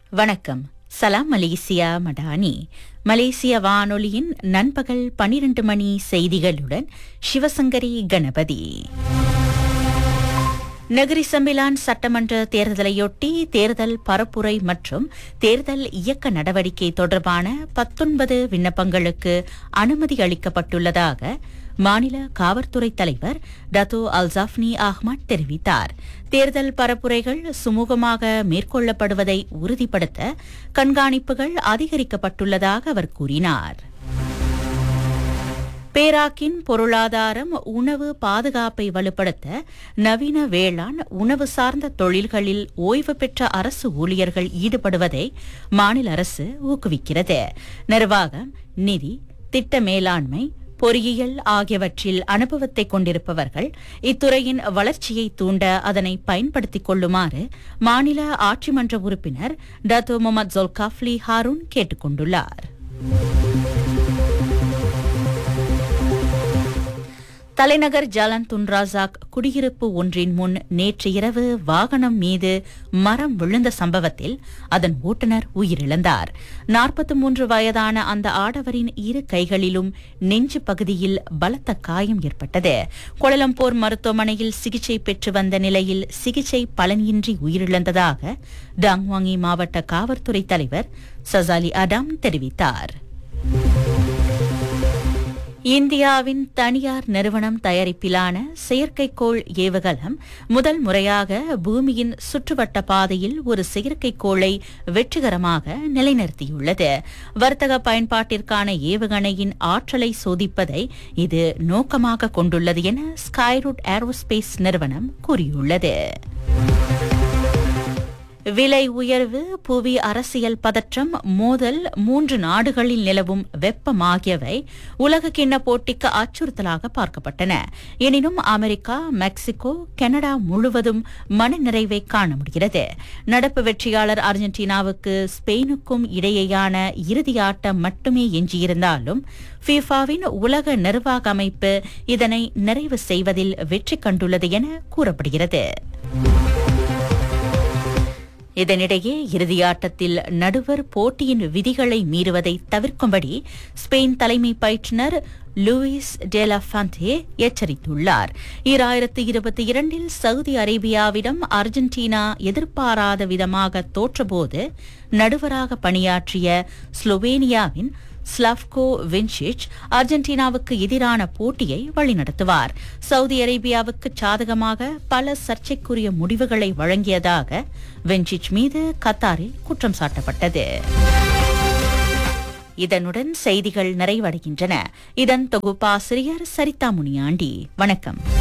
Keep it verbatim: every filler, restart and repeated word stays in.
வணக்கம். சலாம் மலேசியா மடானி. மலேசிய வானொலியின் நண்பகல் பனிரண்டு மணி செய்திகளுடன் சிவசங்கரி கணபதி. நகரி சம்பிலான் சட்டமன்ற தேர்தலையொட்டி தேர்தல் பரப்புரை மற்றும் தேர்தல் இயக்க நடவடிக்கை தொடர்பான பத்தொன்பது விண்ணப்பங்களுக்கு அனுமதி அளிக்கப்பட்டுள்ளதாக மாநில காவல்துறை தலைவர் டத்தோ அல்சாஃப்னி அஹ்மத் தெரிவித்தார். தேர்தல் பரப்புரைகள் சுமூகமாக மேற்கொள்ளப்படுவதை உறுதிப்படுத்த கண்காணிப்புகள் அதிகரிக்கப்பட்டுள்ளதாக அவர் கூறினார். பேராக்கின் பொருளாதாரம் உணவு பாதுகாப்பை வலுப்படுத்த நவீன வேளாண் உணவு சார்ந்த தொழில்களில் ஓய்வு பெற்ற அரசு ஊழியர்கள் ஈடுபடுவதை மாநில அரசு ஊக்குவிக்கிறது. நிர்வாகம், நிதி, திட்ட மேலாண்மை, பொறியியல் ஆகியவற்றில் அனுபவத்தை கொண்டிருப்பவர்கள் இத்துறையின் வளர்ச்சியை தூண்ட அதனை பயன்படுத்திக் கொள்ளுமாறு மாநில ஆட்சிமன்ற உறுப்பினர் டத்தோ முகமது ஜொல்காஃப்லி ஹாரூன் கேட்டுக் கொண்டுள்ளார். தலைநகர் ஜாலன் துன்ராசாக் குடியிருப்பு ஒன்றின் முன் நேற்று இரவு வாகனம் மீது மரம் விழுந்த சம்பவத்தில் அதன் ஓட்டுநர் உயிரிழந்தார். நாற்பத்தி மூன்று வயதான அந்த ஆடவரின் இரு கைகளிலும் நெஞ்சு பகுதியில் பலத்த காயம் ஏற்பட்டது. கோலலம்பூர் மருத்துவமனையில் சிகிச்சை பெற்று வந்த நிலையில் சிகிச்சை பலனின்றி உயிரிழந்ததாக டாங்வாங்கி மாவட்ட காவல்துறை தலைவர் சசாலி அடாம் தெரிவித்தார். இந்தியாவின் தனியார் நிறுவனம் தயாரிப்பிலான செயற்கைக்கோள் ஏவுகலம் முதல் முறையாக பூமியின் சுற்றுவட்ட பாதையில் ஒரு செயற்கைக்கோளை வெற்றிகரமாக நிலைநிறுத்தியுள்ளது. வர்த்தக பயன்பாட்டிற்கான ஏவுகணையின் ஆற்றலை சோதிப்பதை இது நோக்கமாக கொண்டுள்ளது என ஸ்கைரூட் ஏரோஸ்பேஸ் நிறுவனம் கூறியுள்ளது. விலை உயர்வு, புவி அரசியல் பதற்றம், மோதல், மூன்று நாடுகளில் நிலவும் வெப்பம் ஆகியவை உலக கிண்ண போட்டிக்கு அச்சுறுத்தலாக பார்க்கப்பட்டன. எனினும் அமெரிக்கா, மெக்சிகோ, கனடா முழுவதும் மனநிறைவை காண முடிகிறது. நடப்பு வெற்றியாளர் அர்ஜென்டினாவுக்கு ஸ்பெயினுக்கும் இடையேயான இறுதி ஆட்டம் மட்டுமே எஞ்சியிருந்தாலும் ஃபீஃபாவின் உலக நிர்வாக அமைப்பு இதனை நிறைவு செய்வதில் வெற்றி கண்டுள்ளது என கூறப்படுகிறது. இதனிடையே இறுதியாட்டத்தில் நடுவர் போட்டியின் விதிகளை மீறுவதை தவிர்க்கும்படி ஸ்பெயின் தலைமை பயிற்றுநர் லூயிஸ் டெலா ஃபண்டே எச்சரித்துள்ளார். ஈராயிரத்து இருபத்தி இரண்டில் சவுதி அரேபியாவிடம் அர்ஜென்டினா எதிர்பாராத விதமாக தோற்றபோது நடுவராக பணியாற்றிய ஸ்லோவேனியாவின் ஸ்லாவ்கோ வின்சிச் அர்ஜென்டினாவுக்கு எதிரான போட்டியை வழிநடத்துவார். சவுதி அரேபியாவுக்கு சாதகமாக பல சர்ச்சைக்குரிய முடிவுகளை வழங்கியதாக வின்சிச் மீது கத்தாரில் குற்றம் சாட்டப்பட்டது. இதனுடன் செய்திகள் நிறைவடைகின்றன. இதன் தொகுப்பாசிரியர் சரிதா முனியாண்டி. வணக்கம்.